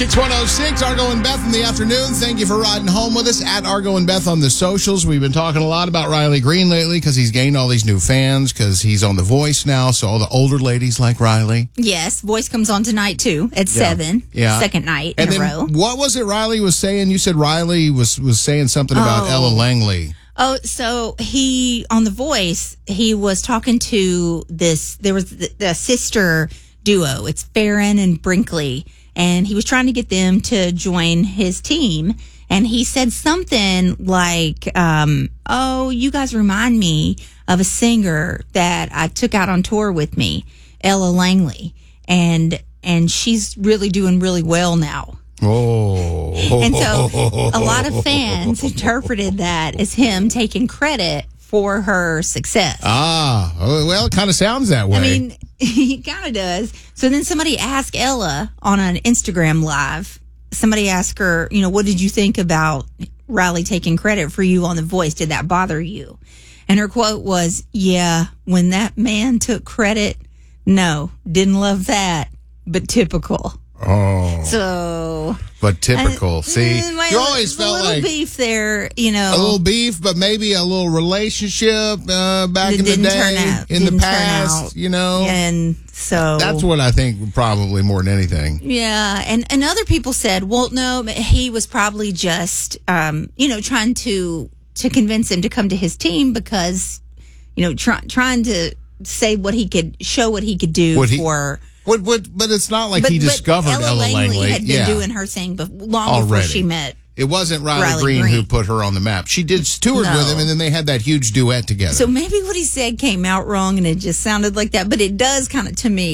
Kicks 106, Argo and Beth in the afternoon. Thank you for riding home with us at Argo and Beth on the socials. We've been talking a lot about Riley Green lately because he's gained all these new fans because he's on The Voice now. So all the older ladies like Riley. Yes, Voice comes on tonight too at 7. Yeah. Second night and in then a row. What was it Riley was saying? You said Riley was saying something about Ella Langley. Oh, so he, on The Voice, he was talking to there was the sister duo. It's Farron and Brinkley. And he was trying to get them to join his team. And he said something like, oh, you guys remind me of a singer that I took out on tour with me, Ella Langley. And she's really doing really well now. Oh. And so a lot of fans interpreted that as him taking credit for her success. Ah, well, it kind of sounds that way. I mean, he kind of does. So then somebody asked Ella on an Instagram live, somebody asked her, what did you think about Riley taking credit for you on The Voice? Did that bother you? And her quote was, yeah, when that man took credit, no, didn't love that, but typical. Oh. So. But typical. See, you always felt like. A little beef there, A little beef, but maybe a little relationship back in the day. In the past, And so. That's what I think probably more than anything. Yeah. And other people said, well, no, he was probably just, trying to convince him to come to his team because, trying to say what he could, show what he could do for. But it's not like he discovered Ella Langley. Had been doing her thing long before she met. It wasn't Riley Green who put her on the map. She toured with him, and then they had that huge duet together. So maybe what he said came out wrong, and it just sounded like that. But it does kind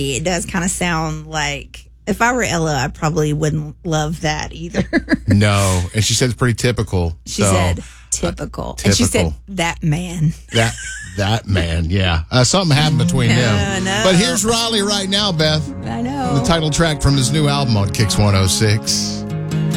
of sound like if I were Ella, I probably wouldn't love that either. No, and she said it's pretty typical. She said typical, and she said that man. That man, yeah. Something happened between them. No. But here's Riley right now, Beth. I know. The title track from his new album on Kicks 106.